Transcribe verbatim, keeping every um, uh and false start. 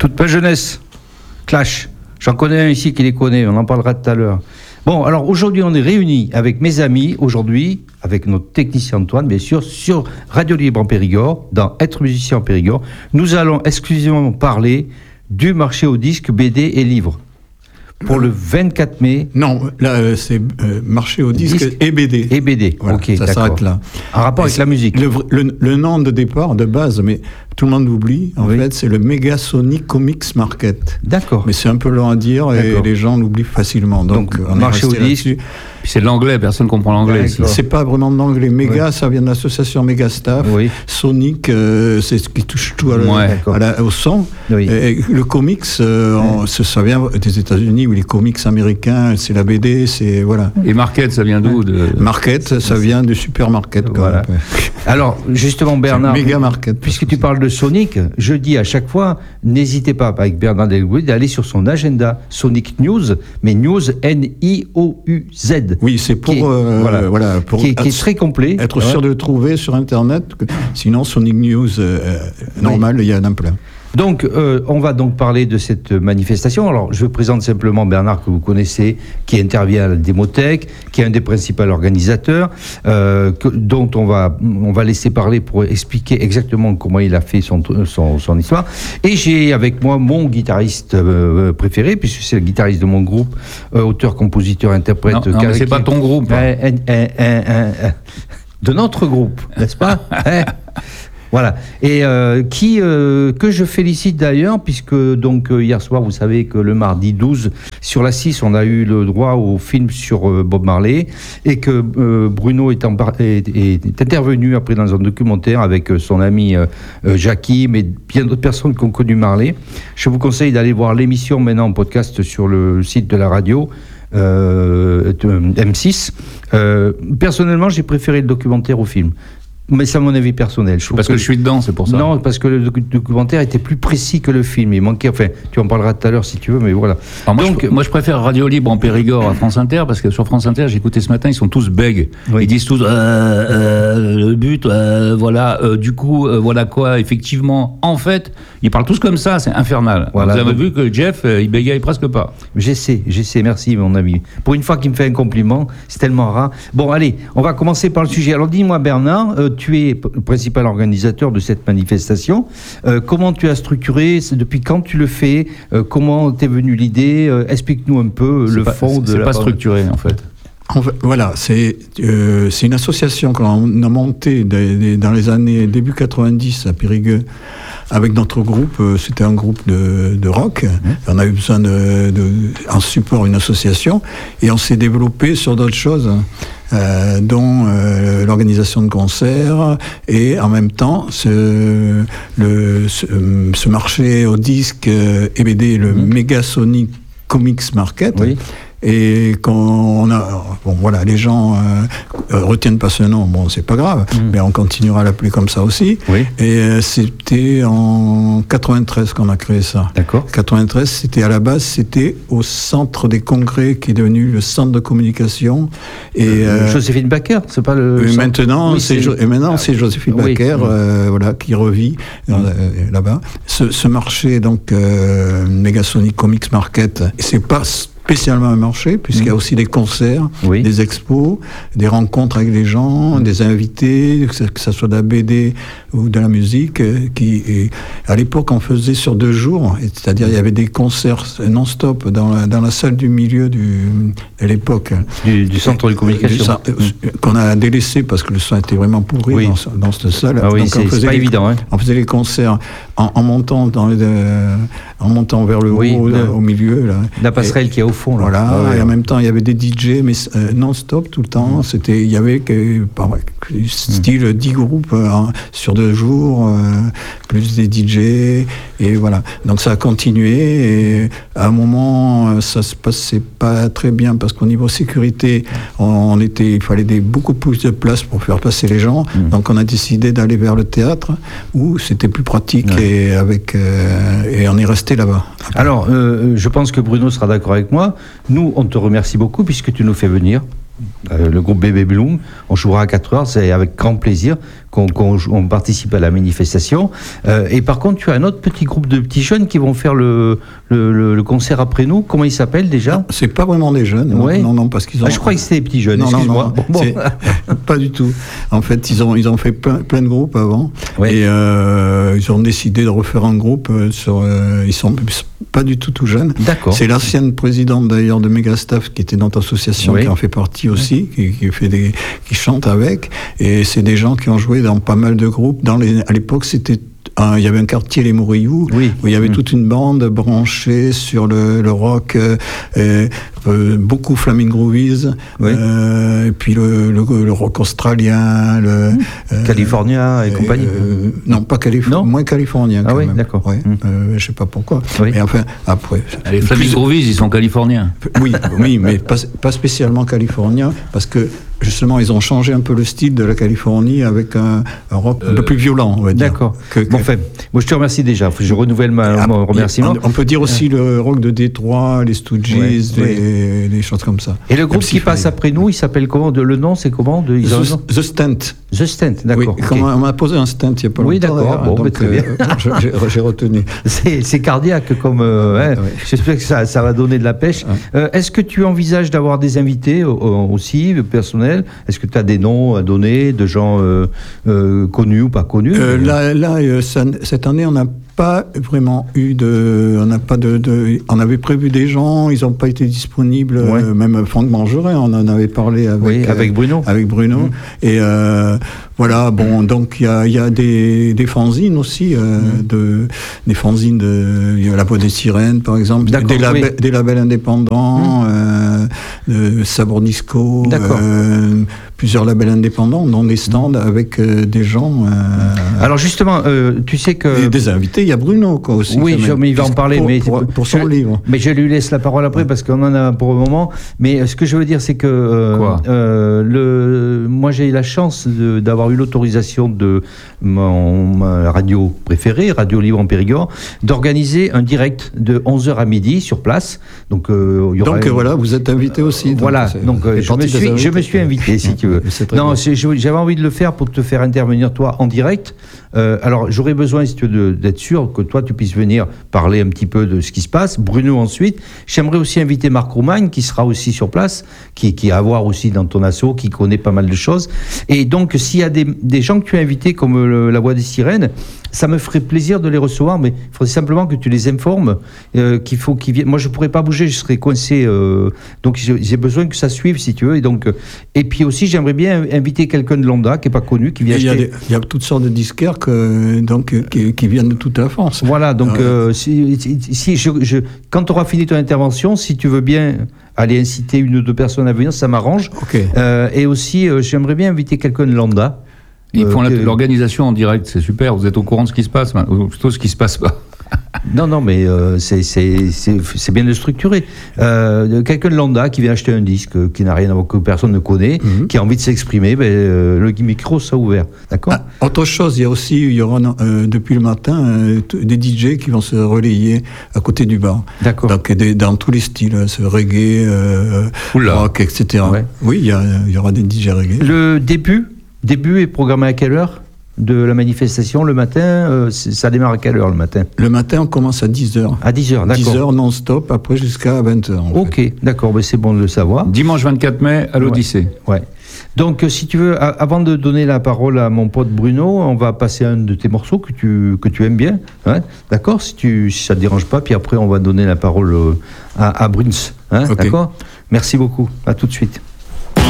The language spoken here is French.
Toute ma jeunesse. Clash. J'en connais un ici qui les connaît, on en parlera tout à l'heure. Bon, alors aujourd'hui, on est réunis avec mes amis, aujourd'hui, avec notre technicien Antoine, bien sûr, sur Radio Libre en Périgord, dans Être musicien en Périgord. Nous allons exclusivement parler du marché au disque, B D et livres. Pour le vingt-quatre mai. Non, là, euh, c'est euh, marché au disque, disque et B D. Et B D, voilà, ok, ça d'accord. s'arrête là. En rapport et avec la musique. Le, le, le nom de départ, de base, mais tout le monde l'oublie, en oui. fait, c'est le Megasonic Comics Market. D'accord. Mais c'est un peu long à dire d'accord. et les gens l'oublient facilement. Donc, Donc on marché au disque. Puis c'est de l'anglais, personne ne comprend l'anglais. C'est pas vraiment de l'anglais. Méga, oui. ça vient de l'association Megastaff. Oui. Sonic, euh, c'est ce qui touche tout à la, ouais. à la, au son. Oui. Et le comics, euh, oui. on, ça vient des États-Unis, où les comics américains, c'est la B D, c'est voilà. Et Market, ça vient d'où de... Market, ça vient du supermarket. Voilà. Alors, justement, Bernard, méga market, puisque tu parles de Sonic, je dis à chaque fois, n'hésitez pas, avec Bernard Delgouet, d'aller sur son agenda Sonic News, mais News N I O U Z. Oui, c'est pour, est, euh, voilà, voilà, pour qui, est, qui est très complet. Être ouais. sûr de le trouver sur Internet, que, sinon Sonic News, euh, normal, il oui. y en a plein. Donc, euh, on va donc parler de cette manifestation. Alors, je présente simplement Bernard, que vous connaissez, qui intervient à la Démothèque, qui est un des principaux organisateurs, euh, que, dont on va, on va laisser parler pour expliquer exactement comment il a fait son, son, son histoire. Et j'ai avec moi mon guitariste euh, préféré, puisque c'est le guitariste de mon groupe, euh, auteur, compositeur, interprète. Non, non mais c'est pas ton groupe. Hein. Un, un, un, un, de notre groupe, n'est-ce pas? hein Voilà, et euh, qui euh, que je félicite d'ailleurs, puisque donc euh, hier soir, vous savez que le mardi douze, sur la six, on a eu le droit au film sur euh, Bob Marley, et que euh, Bruno est, en, est, est intervenu après dans un documentaire avec euh, son ami euh, euh, Jackie, mais bien d'autres personnes qui ont connu Marley. Je vous conseille d'aller voir l'émission maintenant en podcast sur le site de la radio. Euh, M six. Euh, personnellement, j'ai préféré le documentaire au film. Mais c'est mon avis personnel. Je parce que, que je suis dedans, c'est pour ça. Non, parce que le documentaire était plus précis que le film. Il manquait, enfin, tu en parleras tout à l'heure si tu veux, mais voilà. Alors moi, Donc, je, moi, je préfère Radio Libre en Périgord à France Inter, parce que sur France Inter, j'ai écouté ce matin, ils sont tous bègues. Oui. Ils disent tous, euh, euh, le but, euh, voilà, euh, du coup, euh, voilà quoi, effectivement. En fait, ils parlent tous comme ça, c'est infernal. Voilà, vous avez donc... vu que Jeff, euh, il bégaye presque pas. J'essaie, j'essaie, merci mon ami. Pour une fois qu'il me fait un compliment, c'est tellement rare. Bon, allez, on va commencer par le sujet. Alors dis-moi, Bernard, euh, tu es le principal organisateur de cette manifestation. Euh, comment tu as structuré? Depuis quand tu le fais? euh, Comment t'es venue l'idée? euh, Explique-nous un peu c'est le pas, fond c'est, de c'est la... pas structuré, en fait. En fait, voilà, c'est, euh, c'est une association qu'on a montée de, de, dans les années début quatre-vingt-dix à Périgueux avec notre groupe. Euh, c'était un groupe de, de rock. Mmh. On a eu besoin de, de, en support une association et on s'est développé sur d'autres choses. Euh, dont euh, l'organisation de concerts et en même temps ce, le, ce, ce marché au disque euh, et B D, le mmh. Megasonic Comics Market. Oui. Et quand on a, bon voilà, les gens euh, retiennent pas ce nom, bon c'est pas grave, mmh. mais on continuera à l'appeler comme ça aussi. Oui. Et euh, c'était en quatre-vingt-treize qu'on a créé ça. D'accord. quatre-vingt-treize, c'était à la base, c'était au centre des congrès qui est devenu le centre de communication. Et euh, Joséphine Baker, c'est pas le. Et maintenant, oui, c'est, c'est... Jo- et maintenant, ah, c'est Joséphine oui, Baker, oui. Euh, voilà, qui revit mmh. euh, là-bas. Ce, ce marché, donc euh, Megasonic Comics Market, c'est pas spécialement un marché, puisqu'il y a aussi des concerts, oui. des expos, des rencontres avec les gens, mmh. des invités, que ce, que ce soit de la B D ou de la musique. Qui, et à l'époque, on faisait sur deux jours, c'est-à-dire il y avait des concerts non-stop dans la, dans la salle du milieu du, à l'époque. Du, du centre de communication. Du, mmh. Qu'on a délaissé parce que le son était vraiment pourri oui. dans, dans cette salle. Ah oui, Donc c'est, on faisait c'est pas les, évident. Hein. On faisait les concerts en, en, montant, dans les, euh, en montant vers le oui, haut, le, au milieu. Là. La passerelle et, qui est au fond. Là. Voilà, ah, ouais. et en même temps, il y avait des D J, mais euh, non-stop tout le temps. Mmh. C'était, il y avait que, par, style mmh. dix groupes hein, sur deux jours, euh, plus des D J, et voilà. Donc ça a continué, et à un moment, ça se passait pas très bien, parce qu'au niveau sécurité, on, on était, il fallait des, beaucoup plus de place pour faire passer les gens. Mmh. Donc on a décidé d'aller vers le théâtre, où c'était plus pratique, ouais. et, avec, euh, et on est resté là-bas. Après. Alors, euh, je pense que Bruno sera d'accord avec moi. Nous, on te remercie beaucoup puisque tu nous fais venir. Euh, le groupe Bébé Bloom, on jouera à quatre heures, c'est avec grand plaisir qu'on, qu'on, on participe à la manifestation. Euh, et par contre, tu as un autre petit groupe de petits jeunes qui vont faire le, le, le, le concert après nous. Comment ils s'appellent déjà? Non, c'est pas vraiment des jeunes. Ouais. Non, non, parce qu'ils ont. Ah, je crois que c'était des petits jeunes. Non, excuse-moi. non, non, bon, bon. Pas du tout. En fait, ils ont, ils ont fait plein, plein de groupes avant. Ouais. Et euh, ils ont décidé de refaire un groupe. Sur, euh, ils sont pas du tout tout jeunes. D'accord. C'est l'ancienne présidente d'ailleurs de Megastaff qui était dans notre association, Oui. qui en fait partie aussi, qui, qui fait des, qui chante avec. Et c'est des gens qui ont joué dans pas mal de groupes. Dans les, à l'époque, c'était un, il y avait un quartier, les Mourioux, Oui. où il y avait Mmh. toute une bande branchée sur le, le rock, euh, euh, euh, beaucoup Flaming Groovies, Oui. euh, et puis le, le, le rock australien, le euh, California et compagnie. euh, non, pas californien, Non moins californien. Ah quand oui, même. d'accord. Ouais, Mmh. euh, je sais pas pourquoi. Oui. Mais enfin, après. Les Flaming plus- Groovies, ils sont californiens. Oui, oui, mais pas, pas spécialement californien, parce que justement, ils ont changé un peu le style de la Californie avec un, un rock un peu plus violent, on va dire. D'accord. Que- que- Bon, enfin, moi je te remercie déjà. Je renouvelle ma, Ah, mon remerciement. On, on peut dire aussi le rock de Détroit, les Stooges, Ouais, les, ouais. les choses comme ça. Et le groupe Même qui si passe fallait- après nous, il s'appelle comment? De, le nom, c'est comment? De, ils ont un nom The, The Stent. The Stent, d'accord. Oui, ok. comme on m'a posé un stent il n'y a pas Oui, longtemps. d'accord, d'ailleurs, bon, donc, mais très bien. euh, je- j'ai, j'ai retenu. C'est, c'est cardiaque comme. euh, hein. Ouais. J'espère que ça, ça va donner de la pêche. Ouais. Euh, est-ce que tu envisages d'avoir des invités euh, aussi, personnels? Est-ce que tu as des noms à donner de gens euh, euh, connus ou pas connus? Euh, là, là euh, ça- cette année, on n'a pas vraiment eu de. On n'a pas de, de- On avait prévu des gens, ils n'ont pas été disponibles. Ouais. euh, même Franck Mangerin, on en avait parlé avec, Oui, avec euh, Bruno. avec Bruno. Mm. Et euh, voilà, bon, donc il y a, il y a des, des fanzines aussi, euh, Mm. de, des fanzines de. Il y a La Voix des Sirènes, par exemple, D'accord, des, labels, oui. des labels indépendants, euh, de Sabre Disco, D'accord. euh, plusieurs labels indépendants, dont des stands avec euh, des gens. euh, Alors justement, euh, tu sais que. et des invités, il y a Bruno quoi, aussi. Oui, quand je- même, mais il va en parler. pour, mais pour, pour son je- livre. Mais je lui laisse la parole après parce qu'on en a pour le moment. Mais euh, ce que je veux dire, c'est que euh, Quoi euh, le, moi j'ai eu la chance de- d'avoir eu l'autorisation de mon, ma radio préférée, Radio Libre en Périgord, d'organiser un direct de onze heures à midi sur place. Donc, euh, il y aura Donc une- euh, voilà, vous êtes invité aussi. Voilà, c'est- donc euh, c'est je me, partie des suis, je invités. me suis invité, si tu veux. C'est très Non, bien. c'est- je- j'avais envie de le faire pour te faire intervenir, toi, en direct. Euh, alors, j'aurais besoin, si tu veux, de- d'être sûr que toi, tu puisses venir parler un petit peu de ce qui se passe. Bruno, ensuite. J'aimerais aussi inviter Marc Roumagne, qui sera aussi sur place, qui, qui est à voir aussi dans ton asso, qui connaît pas mal de choses. Et donc, s'il y a des, des gens que tu as invités, comme le- La Voix des Sirènes, ça me ferait plaisir de les recevoir, mais il faudrait simplement que tu les informes euh, qu'il faut qu'ils viennent. Moi, je pourrais pas bouger, je serais coincé. euh, donc, j'ai j'ai besoin que ça suive, si tu veux. Et donc, euh, et puis aussi, j'aimerais bien inviter quelqu'un de lambda qui est pas connu, qui vient Et Il y, a acheter. des- il y a toutes sortes de disquaires que, donc, euh, qui, qui viennent de toute la France. Voilà, donc Ouais. euh, si, si- si je, je- quand tu auras fini ton intervention, si tu veux bien aller inciter une ou deux personnes à venir, ça m'arrange. Ok. Euh, et aussi, euh, j'aimerais bien inviter quelqu'un de lambda. Ils Euh, font la- que- l'organisation en direct, c'est super. Vous êtes au courant de ce qui se passe, hein, ou plutôt ce qui se passe pas. Non, non, mais euh, c'est- c'est c'est- c'est bien de structurer. Euh, quelqu'un de lambda qui vient acheter un disque euh, qui n'a rien à voir, que personne ne connaît, Mhm. qui a envie de s'exprimer, ben, euh, le micro sera ouvert. D'accord. Ah, autre chose, il y a aussi, il y aura euh, depuis le matin euh, t- des D J qui vont se relayer à côté du bar. D'accord. Donc des- dans tous les styles, euh, ce reggae, euh, Oula. rock, et cetera. Ouais. Oui, il y, a- il y aura des D J reggae. Le début, début est programmé à quelle heure de la manifestation le matin? euh, c'est- Ça démarre à quelle heure le matin? Le matin, on commence à dix heures. À dix heures, dix d'accord. heures non-stop, après jusqu'à vingt heures. en fait. Ok, d'accord, ben c'est bon de le savoir. Dimanche vingt-quatre mai à l'Odyssée. Ouais. Donc, euh, si tu veux, a- avant de donner la parole à mon pote Bruno, on va passer à un de tes morceaux que tu, que tu aimes bien. Hein, d'accord, si, tu, si ça ne te dérange pas, puis après, on va donner la parole euh, à, à Bruns. Hein, Ok. d'accord. Merci beaucoup. À tout de suite.